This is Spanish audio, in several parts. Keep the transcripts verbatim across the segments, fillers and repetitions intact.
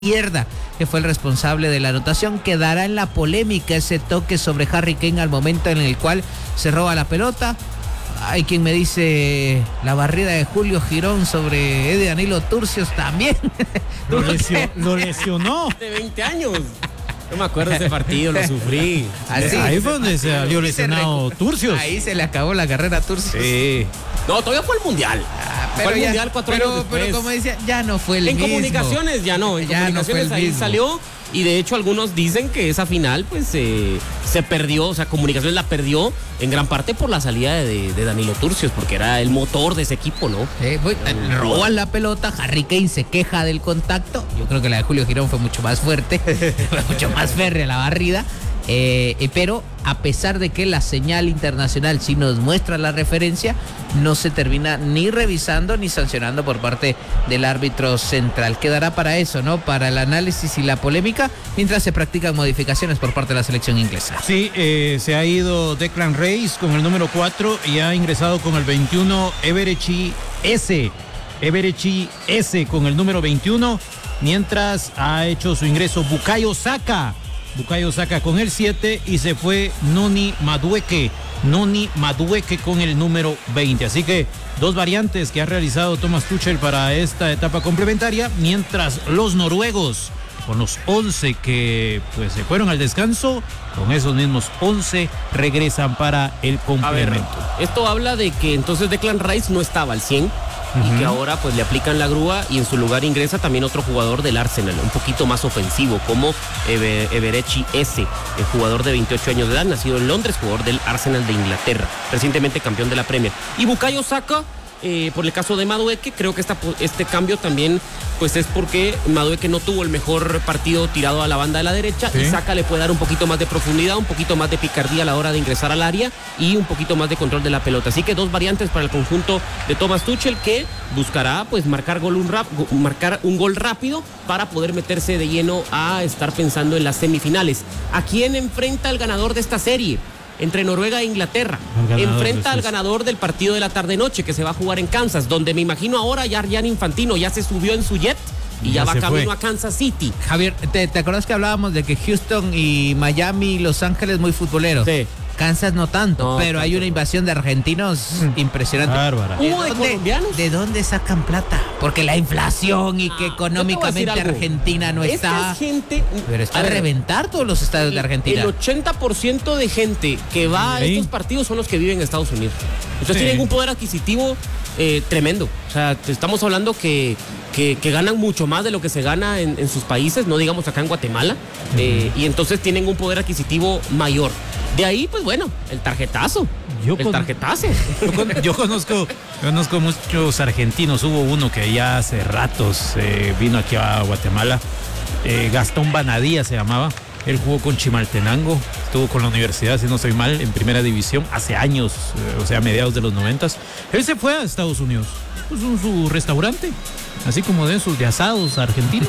izquierda, que fue el responsable de la anotación. Quedará en la polémica ese toque sobre Harry Kane al momento en el cual se roba la pelota. Hay quien me dice la barrida de Julio Girón sobre Eddie Danilo Turcios también. Lo, lesio, lo lesionó. De veinte años. No me acuerdo de ese partido, lo sufrí. Así, ahí fue donde se salió lesionado Turcios. Ahí se le acabó la carrera a Turcios. Sí. No, todavía fue el Mundial. Ah, pero fue el ya, Mundial cuatro pero, años después. pero como decía, ya no fue el en mismo. En comunicaciones ya no, en ya comunicaciones no fue el ahí mismo. salió. Y de hecho algunos dicen que esa final pues eh, se perdió, o sea, comunicaciones la perdió en gran parte por la salida de, de Danilo Turcios, porque era el motor de ese equipo, ¿no? Sí, pues, roban la pelota, Harry Kane se queja del contacto. Yo creo que la de Julio Girón fue mucho más fuerte, fue mucho más férrea la barrida. Eh, eh, pero a pesar de que la señal internacional sí nos muestra la referencia, no se termina ni revisando ni sancionando por parte del árbitro central. Quedará para eso, ¿no? Para el análisis y la polémica, mientras se practican modificaciones por parte de la selección inglesa. Sí, eh, se ha ido Declan Rice con el número cuatro y ha ingresado con el veintiuno Eberechi S. Eberechi S con el número veintiuno, mientras ha hecho su ingreso Bukayo Saka. Bukayo Saka con el siete y se fue Noni Madueke. Noni Madueke con el número veinte. Así que dos variantes que ha realizado Thomas Tuchel para esta etapa complementaria, mientras los noruegos, con los once que pues se fueron al descanso, con esos mismos once regresan para el complemento. A ver, esto habla de que entonces Declan Rice no estaba al cien. Uh-huh. Y que ahora pues le aplican la grúa y en su lugar ingresa también otro jugador del Arsenal, un poquito más ofensivo, como Eber, Eberechi S, el jugador de veintiocho años de edad, nacido en Londres, jugador del Arsenal de Inglaterra, recientemente campeón de la Premier. Y Bukayo Saka, eh, por el caso de Madueke, creo que esta, este cambio también pues es porque Madueke no tuvo el mejor partido tirado a la banda de la derecha, ¿sí? Y Saka le puede dar un poquito más de profundidad, un poquito más de picardía a la hora de ingresar al área y un poquito más de control de la pelota. Así que dos variantes para el conjunto de Thomas Tuchel, que buscará pues marcar, gol un rap, marcar un gol rápido para poder meterse de lleno a estar pensando en las semifinales. ¿A quién enfrenta el ganador de esta serie? Entre Noruega e Inglaterra. Enfrenta al ganador del partido de la tarde-noche que se va a jugar en Kansas, donde me imagino ahora ya Gianni Infantino ya se subió en su jet y ya, ya va camino fue. a Kansas City. Javier, ¿te, ¿te acuerdas que hablábamos de que Houston y Miami y Los Ángeles muy futboleros? Sí. Kansas no tanto, no, pero tanto. Hay una invasión de argentinos mm. impresionante. Bárbara. ¿De, ¿De, dónde, ¿De dónde sacan plata? Porque la inflación y que ah, económicamente Argentina no Esta está. gente, pero está a reventar todos los estadios el, de Argentina. El ochenta por ciento de gente que va ¿Sí? a estos partidos son los que viven en Estados Unidos. Entonces sí. tienen un poder adquisitivo eh, tremendo. O sea, estamos hablando que, que, que ganan mucho más de lo que se gana en, en sus países, no digamos acá en Guatemala. Uh-huh. eh, y entonces tienen un poder adquisitivo mayor. De ahí, pues bueno, el tarjetazo. Yo el con, tarjetazo. Yo, con, yo conozco, conozco muchos argentinos. Hubo uno que ya hace ratos eh, vino aquí a Guatemala. Eh, Gastón Banadía se llamaba. Él jugó con Chimaltenango. Estuvo con la universidad, si no estoy mal, en primera división hace años, eh, o sea, a mediados de los noventas. Él se fue a Estados Unidos. Pues un su restaurante, así como de esos de asados argentinos.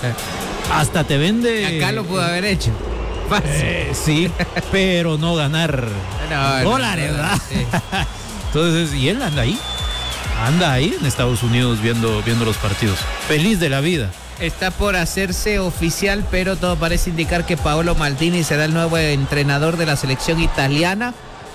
Hasta te vende. Acá lo pudo haber hecho. Eh, sí, pero no ganar no, dólares, no, no, ¿verdad? Sí. Entonces, y él anda ahí, anda ahí en Estados Unidos viendo, viendo los partidos, feliz de la vida. Está por hacerse oficial, pero todo parece indicar que Paolo Maldini será el nuevo entrenador de la selección italiana.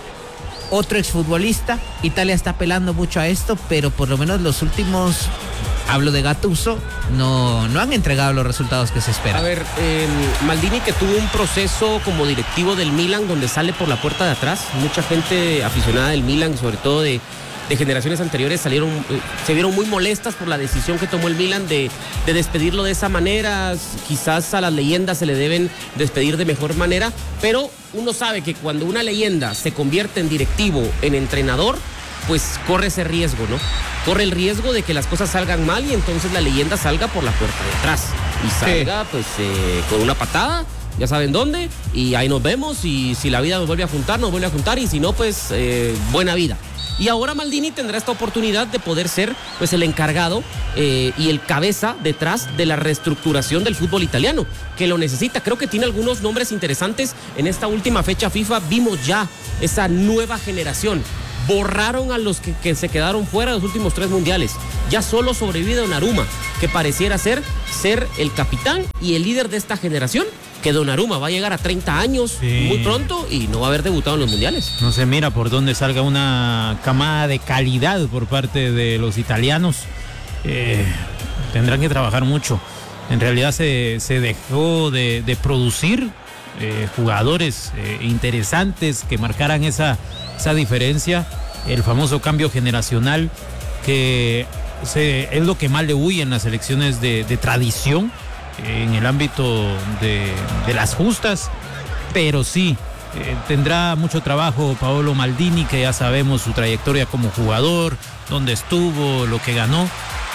Otro exfutbolista. Italia está apelando mucho a esto, pero por lo menos los últimos, hablo de Gattuso, no, no han entregado los resultados que se esperan. A ver, eh, Maldini, que tuvo un proceso como directivo del Milan donde sale por la puerta de atrás. Mucha gente aficionada del Milan, sobre todo de, de generaciones anteriores, salieron, eh, se vieron muy molestas por la decisión que tomó el Milan de, de despedirlo de esa manera. Quizás a las leyendas se le deben despedir de mejor manera, pero uno sabe que cuando una leyenda se convierte en directivo, en entrenador, pues corre ese riesgo, ¿no? Corre el riesgo de que las cosas salgan mal y entonces la leyenda salga por la puerta de atrás y salga sí. pues eh, con una patada, ya saben dónde, y ahí nos vemos, y si la vida nos vuelve a juntar, nos vuelve a juntar, y si no, pues eh, buena vida. Y ahora Maldini tendrá esta oportunidad de poder ser pues el encargado eh, y el cabeza detrás de la reestructuración del fútbol italiano, que lo necesita. Creo que tiene algunos nombres interesantes. En esta última fecha FIFA vimos ya esa nueva generación. Borraron a los que, que se quedaron fuera de los últimos tres mundiales. Ya solo sobrevive Donnarumma, que pareciera ser ser el capitán y el líder de esta generación, que Donnarumma va a llegar a treinta años sí. muy pronto y no va a haber debutado en los mundiales. No se mira por dónde salga una camada de calidad por parte de los italianos. Eh, tendrán que trabajar mucho. En realidad se, se dejó de, de producir eh, jugadores eh, interesantes que marcaran esa, esa diferencia. El famoso cambio generacional que se, es lo que más le huye en las selecciones de, de tradición, en el ámbito de, de las justas, pero sí, eh, tendrá mucho trabajo Paolo Maldini, que ya sabemos su trayectoria como jugador, dónde estuvo, lo que ganó,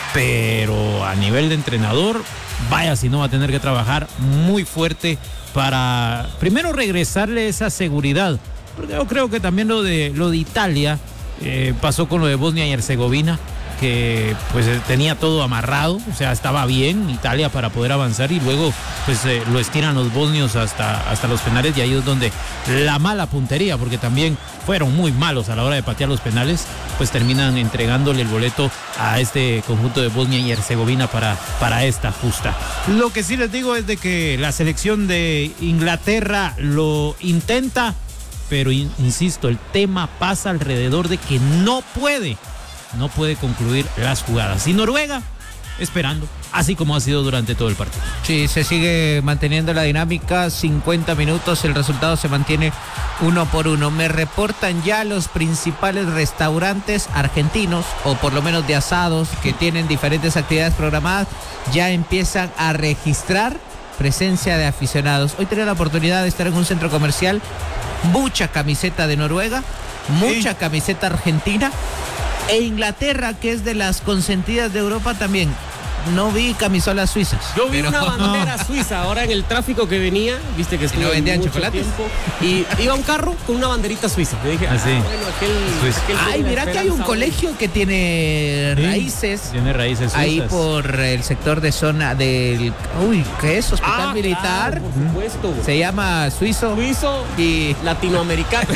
pero a nivel de entrenador, vaya si no va a tener que trabajar muy fuerte para primero regresarle esa seguridad, porque yo creo que también lo de, lo de Italia eh, pasó con lo de Bosnia y Herzegovina, que pues tenía todo amarrado, o sea, estaba bien Italia para poder avanzar y luego pues eh, lo estiran los bosnios hasta, hasta los penales y ahí es donde la mala puntería, porque también fueron muy malos a la hora de patear los penales, pues terminan entregándole el boleto a este conjunto de Bosnia y Herzegovina para, para esta justa. Lo que sí les digo es de que la selección de Inglaterra lo intenta, pero in, insisto, el tema pasa alrededor de que no puede no puede concluir las jugadas. Y Noruega esperando, así como ha sido durante todo el partido. Sí, se sigue manteniendo la dinámica, cincuenta minutos, el resultado se mantiene uno por uno. Me reportan ya los principales restaurantes argentinos, o por lo menos de asados, que tienen diferentes actividades programadas, ya empiezan a registrar presencia de aficionados. Hoy tenía la oportunidad de estar en un centro comercial, mucha camiseta de Noruega, mucha sí. camiseta argentina, e Inglaterra, que es de las consentidas de Europa también. No vi camisolas suizas. Yo vi pero... una bandera no. suiza ahora en el tráfico que venía, viste que estuvo no vendían mucho chocolates tiempo, y iba un carro con una banderita suiza. Yo dije, ah, sí. bueno, aquel, aquel Ay, mira que hay un colegio que tiene sí, raíces. Tiene raíces suizas. Ahí por el sector de zona del, uy, ¿qué es? Hospital ah, militar. Claro, por supuesto. Se llama Suizo. Suizo y latinoamericano.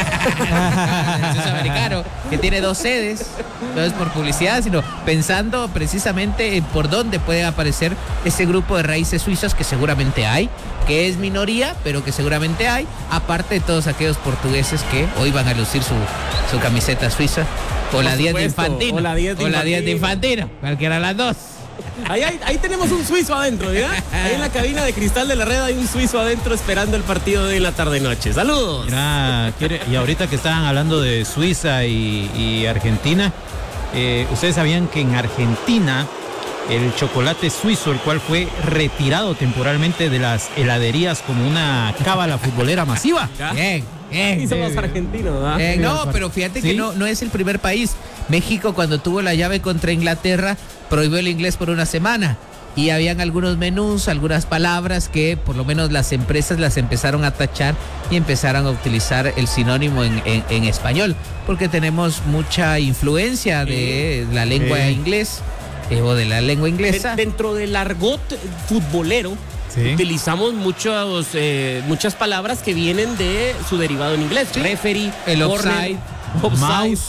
Suizo americano, que tiene dos sedes. No es por publicidad, sino pensando precisamente en por dónde puede aparecer ese grupo de raíces suizas que seguramente hay, que es minoría, pero que seguramente hay, aparte de todos aquellos portugueses que hoy van a lucir su, su camiseta suiza, o la diez de Infantino, o la diez de, o la diez de Infantino, cualquiera de las dos. Ahí, ahí, ahí tenemos un suizo adentro, ¿verdad? Ahí en la cabina de Cristal de la Red hay un suizo adentro esperando el partido de la tarde-noche. ¡Saludos! Mira, quiere, y ahorita que estaban hablando de Suiza y, y Argentina, eh, ustedes sabían que en Argentina el chocolate suizo, el cual fue retirado temporalmente de las heladerías como una cábala futbolera masiva. ¿Ya? Bien, bien. Y somos argentinos, ¿verdad? Bien, no, pero fíjate ¿Sí? que no, no es el primer país. México, cuando tuvo la llave contra Inglaterra, prohibió el inglés por una semana. Y habían algunos menús, algunas palabras que por lo menos las empresas las empezaron a tachar y empezaron a utilizar el sinónimo en, en, en español, porque tenemos mucha influencia de la lengua eh. inglés. o de la lengua inglesa. Dentro del argot futbolero, sí. utilizamos muchos, eh, muchas palabras que vienen de su derivado en inglés. Sí. Referee, el corner, offside, offside. mouse.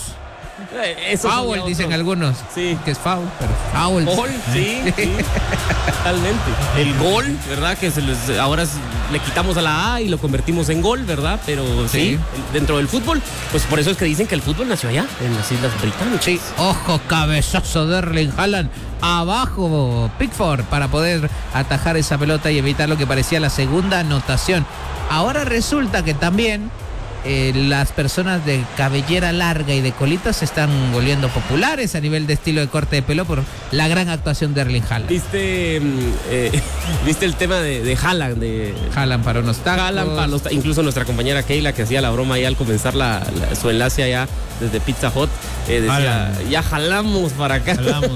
Eh, foul, dicen algunos. Sí. Que es foul, pero foul. Gol, sí, sí. Totalmente. El gol, ¿verdad? Que se les, ahora le quitamos a la A y lo convertimos en gol, ¿verdad? Pero sí, sí, dentro del fútbol, pues por eso es que dicen que el fútbol nació allá, en las Islas Británicas. Sí. Ojo, cabezazo de Erling Haaland. Abajo, Pickford, para poder atajar esa pelota y evitar lo que parecía la segunda anotación. Ahora resulta que también Eh, las personas de cabellera larga y de colitas se están volviendo populares a nivel de estilo de corte de pelo por la gran actuación de Erling Haaland. ¿Viste, eh, ¿viste el tema de, de Haaland? De Haaland para unos tacos. Haaland para los, incluso nuestra compañera Keila, que hacía la broma ahí al comenzar la, la, su enlace allá desde Pizza Hut, eh, decía, Haaland. ya jalamos para acá. Jalamos.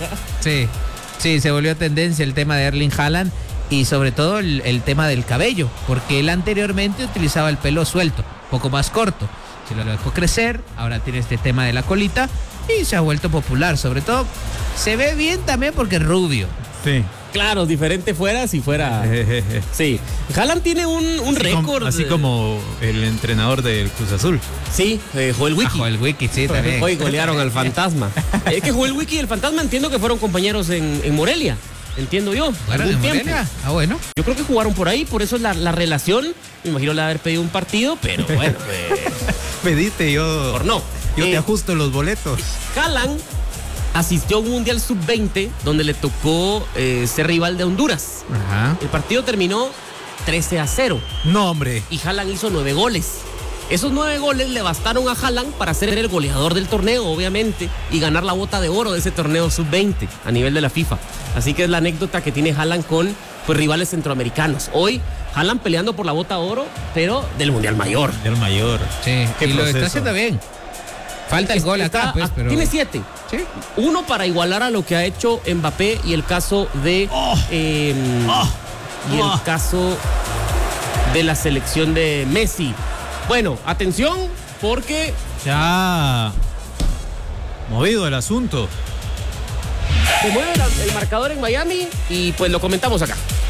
Sí, sí, se volvió tendencia el tema de Erling Haaland y sobre todo el, el tema del cabello, porque él anteriormente utilizaba el pelo suelto, poco más corto, se lo dejó crecer, ahora tiene este tema de la colita y se ha vuelto popular, sobre todo se ve bien también porque es rubio. Sí. Claro, diferente fuera si fuera. Sí. Haaland tiene un, un récord. Así como el entrenador del Cruz Azul. Sí, eh, Joel Wiki. Ah, Joel Wiki, sí, también. Hoy golearon al Fantasma. Es que Joel Wiki y el Fantasma entiendo que fueron compañeros en, en Morelia. entiendo yo. ¿Jugaron en algún tiempo. Morelia? Ah, bueno. Yo creo que jugaron por ahí, por eso la, la relación, me imagino le haber pedido un partido, pero bueno, pues, Pediste, yo, por no. yo Eh, te ajusto los boletos. Haaland asistió a un Mundial sub veinte donde le tocó eh, ser rival de Honduras. Ajá. El partido terminó trece a cero No, hombre. y Haaland hizo nueve goles. Esos nueve goles le bastaron a Haaland para ser el goleador del torneo, obviamente, y ganar la bota de oro de ese torneo sub veinte a nivel de la FIFA. Así que es la anécdota que tiene Haaland con pues, rivales centroamericanos. Hoy, Haaland peleando por la bota de oro, pero del Mundial Mayor. Del mayor. Sí, Qué y lo proceso. está haciendo bien. Falta el gol Está- acá, pues, ah, pero... Tiene siete. Sí. Uno para igualar a lo que ha hecho Mbappé y el caso de... eh, y el caso de la selección de Messi. Bueno, atención, porque Ya movido el asunto. se mueve la- el marcador en Miami y pues lo comentamos acá.